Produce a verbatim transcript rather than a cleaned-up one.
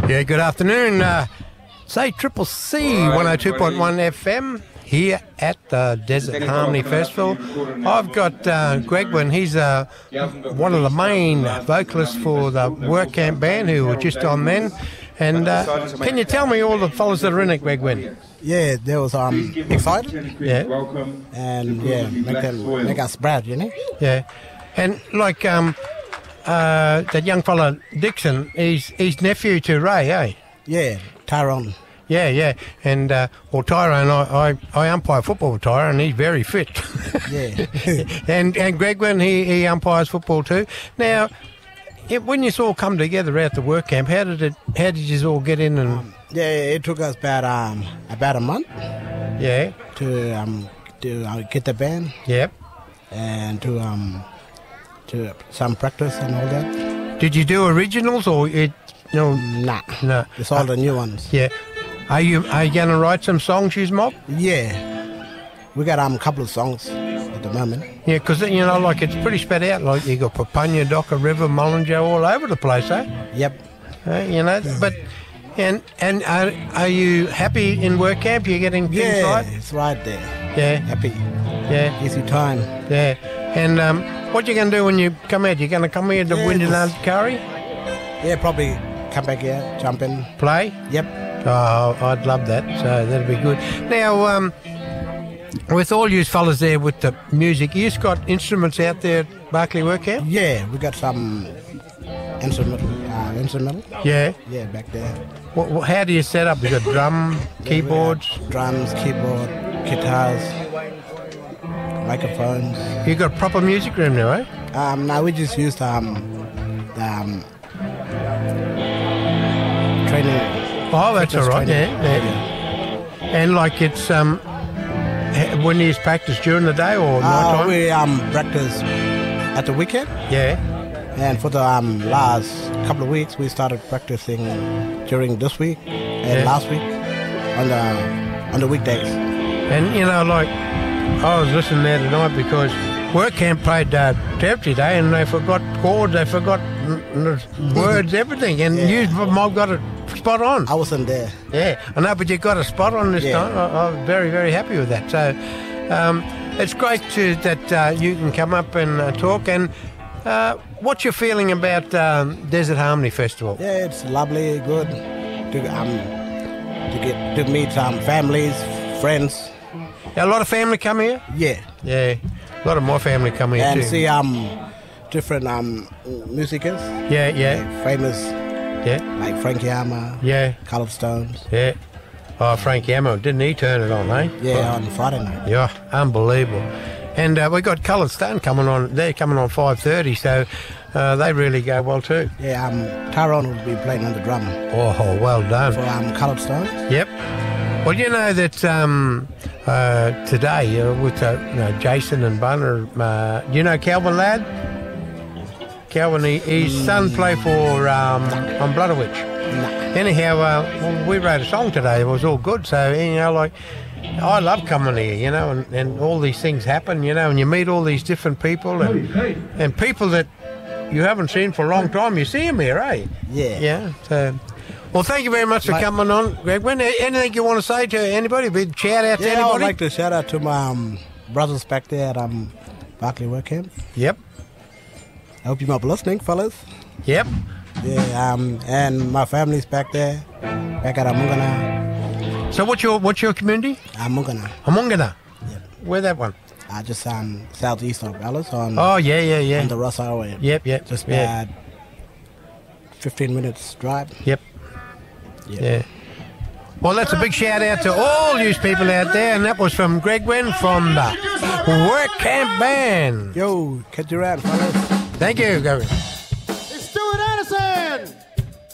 Yeah, good afternoon. Uh, say Triple C one oh two point one F M here at the Desert Harmony Festival. I've got uh, Greg Wynn. He's uh, one of the main vocalists for the Work Camp Band who were just on then. And uh, can you tell me all the fellas that are in it, Greg Wynn? Yeah, there was um excited. Yeah. And yeah, make them make us proud, you know. Yeah. And like um, uh, that young fella Dixon, he's he's nephew to Ray, eh? Yeah, Tyrone. Yeah, yeah. And uh, well, Tyrone, I, I, I umpire football with Tyrone, and he's very fit. Yeah. and and Greg Wynn, he he umpires football too. Now, it, when you all come together at the work camp, how did it? How did you all get in? And Yeah, it took us about um about a month yeah, to um to uh, get the band yep. and to um to some practice and all that. Did you do originals or it? No, Nah, no. it's all the new ones. Yeah. Are you are you going to write some songs, you mob? Yeah, we got um a couple of songs at the moment. Yeah, because you know, like it's pretty spread out. Like you got Papunya, Docker River, Mullinjo, all over the place, eh? Yep. Uh, you know, but and and are, are you happy in work camp? You're getting things Yeah, right. it's right there. Yeah, Happy, yeah, easy time. yeah. And um, what you going to do when you come out? You going to come here to Yeah, Winderland just- Curry Yeah, probably come back here, jump in. play? Yep. Oh, I'd love that. So that'd be good. Now, um, with all you fellas there with the music, you've got instruments out there at Barclay Work Camp? Yeah, we got some instrumental, uh, instrumental. Yeah. Yeah, back there. What, what, how do you set up? You got drum, keyboards. Drums, keyboard, guitars, microphones. You got a proper music room now, eh? Um, now we just used um, the um, training. Oh, that's fitness all right. training. Yeah, yeah. And like it's um, h- when you practice during the day or night Uh, time? we um practice at the weekend, Yeah. and for the um last couple of weeks we started practicing during this week and Yeah. last week on the on the weekdays. And you know, like I was listening there tonight because work camp played uh, Territory Day and they forgot chords, they forgot n- n- words, everything, and Yeah. you mob got it spot on. I wasn't there. Yeah, I know, but you got a spot on this Yeah. time. I, I'm very, very happy with that. So um, it's great to, that uh, you can come up and uh, talk. And uh, what's your feeling about um, Desert Harmony Festival? Yeah, it's lovely, good to um to get to meet some families, friends. A lot of family come here? Yeah, Yeah, a lot of my family come here and too. see um different um musicians, Yeah, yeah, like famous yeah, like Frankie Hammer, yeah, Colored Stones. yeah. Oh, Frank Ammo, didn't he turn it on, eh? Yeah, on Friday night. Yeah, unbelievable. And uh, we got Coloured Stone coming on. They're coming on five thirty, so uh, they really go well too. Yeah, um Tyrone will be playing on the drum Oh, well done. for um Colored Stones. Yep. Well, you know that um, uh, today uh, with uh, you know, Jason and Bunner, uh, you know Calvin Ladd? Calvin, he, his son played for um, on Bloodowitch. Nah. Anyhow, uh, well, we wrote a song today. It was all good. So, you know, like, I love coming here, you know, and, and all these things happen, you know, and you meet all these different people and, and people that you haven't seen for a long time. You see them here, eh? Yeah. Yeah. So, well, thank you very much for Like- coming on, Greg. When, anything you want to say to anybody? Big shout out to Yeah, I would anybody? like to shout out to my um, brothers back there at um Barclay Work Camp. Yep. I hope you might be listening, fellas. Yep. Yeah, um, and my family's back there, back at Amungana. So, what's your what's your community? Amungana. Amungana. Yep. Where that one? Uh, just um, southeast of Alice on, Oh, yeah, yeah, yeah. on the Ross Highway. Yep, yep. Just yeah. about fifteen minutes drive. Yep. Yeah. Yeah. Well, that's a big shout out to all you people out there, and that was from Greg Wynn from the Work Camp Band. Yo, catch you around, fellas. Thank you, Gary.